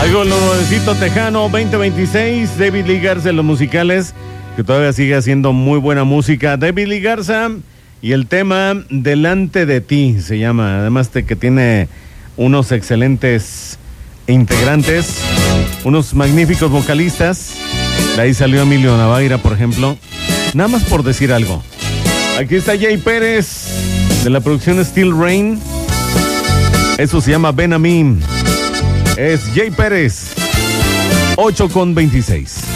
Algo nuevecito tejano 2026, David Lee Garza en los musicales, que todavía sigue haciendo muy buena música. David Lee Garza y el tema Delante de ti se llama, además de que tiene unos excelentes integrantes, unos magníficos vocalistas. De ahí salió Emilio Navaira, por ejemplo. Nada más por decir algo. Aquí está Jay Pérez, de la producción Steel Rain. Eso se llama Ven a mí. Es Jay Pérez, 8:26.